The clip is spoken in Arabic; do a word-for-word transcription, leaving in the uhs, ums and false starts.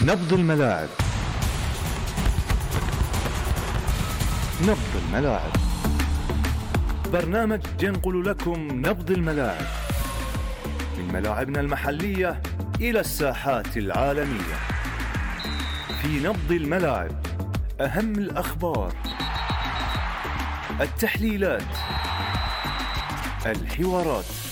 نبض الملاعب. نبض الملاعب، برنامج ينقل لكم نبض الملاعب من ملاعبنا المحلية إلى الساحات العالمية. في نبض الملاعب أهم الأخبار، التحليلات، الحوارات،